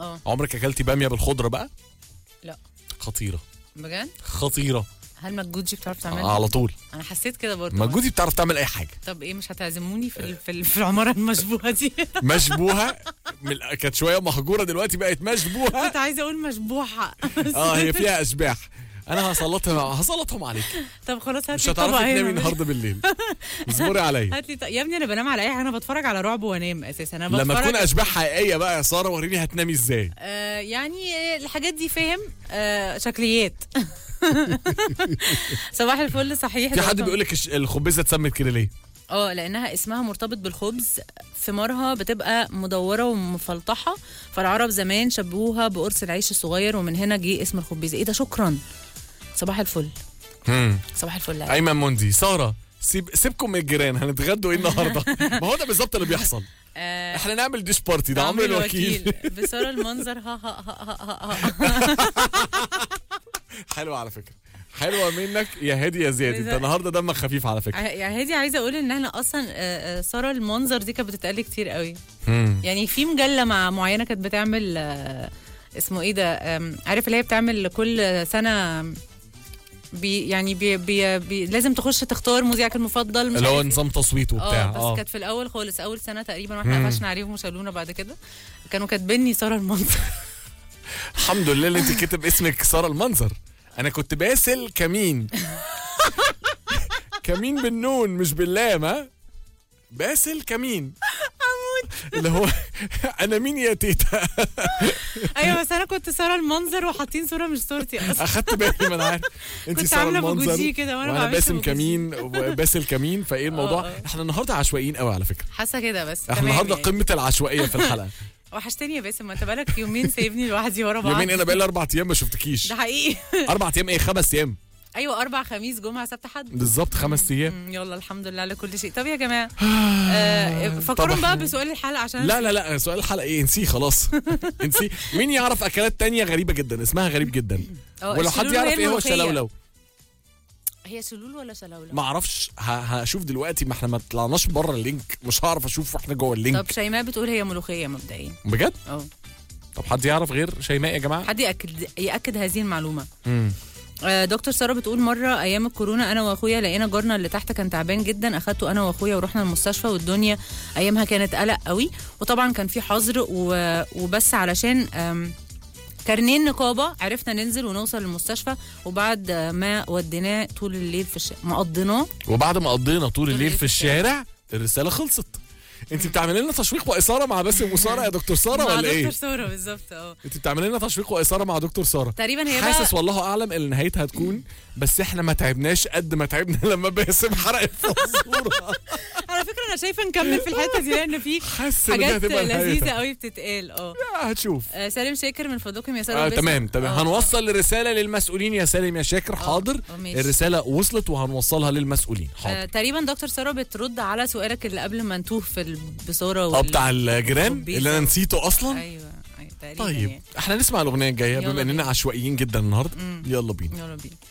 عمرك اكلتي باميه بالخضره بقى؟ لا. خطيره بجد؟ خطيره. هل مجودي بتعرف تعملها؟ على طول. انا حسيت كده برضه. مجودي بتعرف تعمل اي حاجه. طب ايه، مش هتعزموني في العماره المشبوهه دي؟ مشبوهه كانت شويه مهجوره دلوقتي بقت مشبوهه. كنت عايزه اقول مشبوحه. هي فيها اشباح. انا هسلطهم عليك. طب خلاص هات مش لي طبق هتعرفي هنا. تنامي النهارده بالليل. اصبري عليا. هات لي يا ابني، انا بنام على اي حاجه، انا بتفرج على رعب وانام اساسا. انا لما بتفرج تكون اشباح حقيقيه بقى يا ساره وريني هتنامي ازاي. يعني الحاجات دي فاهم. شكليات. صباح الفل. صحيح. في حد بيقول لك الخبزه اتسمت كده ليه؟ لانها اسمها مرتبط بالخبز، ثمارها بتبقى مدوره ومفلطحه، فالعرب زمان شبهوها بقرص العيش الصغير، ومن هنا جه اسم الخبيزه. ايه ده؟ شكرا. صباح الفل. صباح الفل. ايمن موندي. ساره سيبكم من الجيران، هنتغدوا ايه النهارده؟ ما هو ده بالظبط اللي بيحصل. احنا نعمل ديش بارتي، ده عمرو الوكيل. بساره المنظر. ها. حلوه على فكره، حلوه منك يا هادي يا زياد. انت النهارده دمك خفيف على فكره. يا هادي عايزه اقول ان احنا اصلا ساره المنظر دي كانت بتتقال كتير قوي. يعني في مجله معينه كانت بتعمل اسمه ايه ده، عارف اللي هي بتعمل كل سنه لازم تخش تختار مذيعك المفضل، مش اللي هو نظام تصويت وبتاع. بس كانت في الاول خالص اول سنه تقريبا، واحنا قفشنا عليهم وشالونا بعد كده. كانوا كاتبيني ساره المنظر. الحمد لله اللي انت كاتب اسمك ساره المنظر. انا كنت باسل كمين. كمين بالنون مش باللام. ها باسل كمين. اللي هو انا مين يا تيتا. ايوه بس انا كنت ساره المنظر وحاطين صوره مش صورتي اصلا. اخدت بالي، ما انا عارف انت ساره المنظر كده وانا باسم كمين وباسل كمين. فايه الموضوع؟ احنا النهارده عشوائيين قوي على فكره. حاسه كده بس احنا النهارده قمه العشوائيه في الحلقه. وحشتني يا باسم، ما انت بقالك يومين سايبني لوحدي ورا بعض. يومين؟ انا بقالي 4 ايام ما شفتكيش. ده حقيقي. 4 ايام ايه؟ 5 ايام. ايوه 4 خميس جمعه سبت حد بالظبط 5 ايام. يلا الحمد لله على كل شيء. طب يا جماعه فكروا بقى بسؤال الحلقه عشان لا سؤال الحلقه ايه؟ انسيه خلاص. انسيه. مين يعرف اكلات تانية غريبه جدا اسمها غريب جدا؟ ولو حد يعرف ايه هو الشلولو. هي شلول ولا شلولو؟ ما اعرفش. هشوف دلوقتي، ما احنا ما طلعناش بره اللينك، مش هعرف اشوف واحنا جوه اللينك. طب شيماء بتقول هي ملوخيه مبدئيا. بجد؟ طب حد يعرف غير شيماء يا جماعه؟ حد ياكد هذه المعلومه. دكتور ساره بتقول مره ايام الكورونا انا واخويا لقينا جارنا اللي تحت كان تعبان جدا، اخدته انا واخويا ورحنا المستشفى، والدنيا ايامها كانت قلق قوي، وطبعا كان في حظر وبس علشان كارنين نقابه عرفنا ننزل ونوصل للمستشفى، وبعد ما وديناه طول الليل في الشارع وبعد ما قضينا طول الليل في الشارع الرساله خلصت. انت بتعملي لنا تشويق واثاره مع باسم وساره يا دكتور ساره ولا ايه؟ مع دكتور ساره بالظبط. انت بتعملي لنا تشويق واثاره مع دكتور ساره تقريبا. هي حاسس والله اعلم ان نهايتها هتكون، بس احنا ما تعبناش قد ما تعبنا لما باسم حرق الفزوره. على فكره انا شايفه نكمل في الحته دي لان في حاجات لذيذه قوي بتتقال. هتشوف. سالم شاكر من فضلكم يا ساره. تمام هنوصل الرساله للمسؤولين يا سالم يا شاكر. حاضر. الرساله وصلت وهنوصلها للمسؤولين. حاضر. تقريبا دكتور ساره بترد على سؤالك اللي قبل ما نتوه في البصاره بتاع الجيران اللي انا نسيته اصلا. ايوه طيب احنا نسمع الاغنيه الجايه بما اننا عشوائيين جدا النهارده. يلا بينا.